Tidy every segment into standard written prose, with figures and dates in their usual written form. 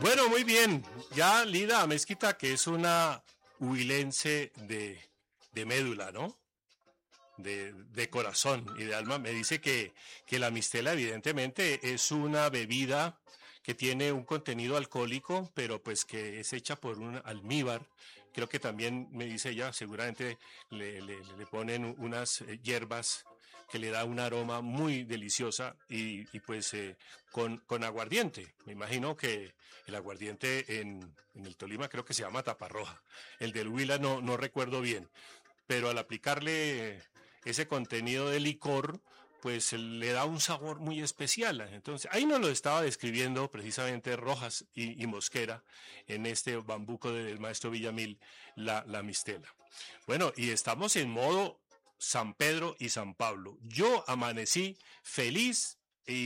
Bueno, muy bien. Ya Lida Amezquita, que es una huilense de médula, ¿no? De corazón y de alma, me dice que la mistela evidentemente es una bebida que tiene un contenido alcohólico, pero pues que es hecha por un almíbar. Creo que también, me dice ella, seguramente le ponen unas hierbas que le da un aroma muy deliciosa y pues con aguardiente. Me imagino que el aguardiente en el Tolima creo que se llama taparroja. El del Huila no recuerdo bien, pero al aplicarle ese contenido de licor, pues le da un sabor muy especial. Entonces, ahí nos lo estaba describiendo precisamente Rojas y Mosquera en este bambuco del maestro Villamil, la mistela. Bueno, y estamos en modo San Pedro y San Pablo. Yo amanecí feliz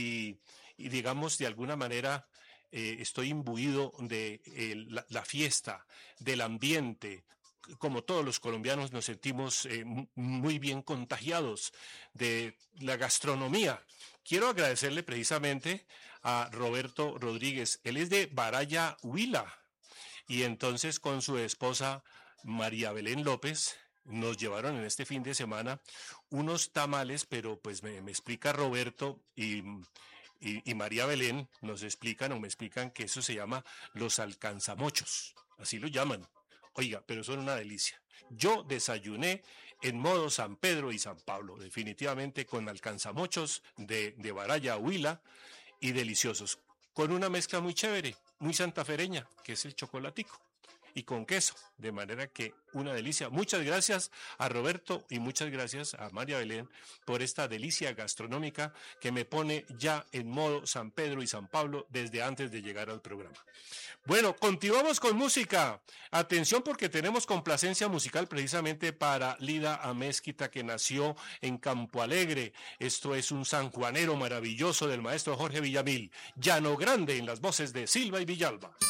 y digamos, de alguna manera, estoy imbuido de la fiesta, del ambiente. Como todos los colombianos nos sentimos muy bien contagiados de la gastronomía. Quiero agradecerle precisamente a Roberto Rodríguez. Él es de Baraya, Huila, y entonces con su esposa María Belén López nos llevaron en este fin de semana unos tamales, pero pues me explica Roberto y María Belén nos explican o me explican que eso se llama los alcanzamochos, así lo llaman. Oiga, pero son una delicia. Yo desayuné en modo San Pedro y San Pablo, definitivamente con alcanzamochos de Baraya, Huila, y deliciosos, con una mezcla muy chévere, muy santafereña, que es el chocolatico, y con queso, de manera que una delicia. Muchas gracias a Roberto y muchas gracias a María Belén por esta delicia gastronómica que me pone ya en modo San Pedro y San Pablo desde antes de llegar al programa. Bueno, continuamos con música. Atención porque tenemos complacencia musical precisamente para Lida Amezquita, que nació en Campo Alegre. Esto es un sanjuanero maravilloso del maestro Jorge Villamil. Llano Grande en las voces de Silva y Villalba.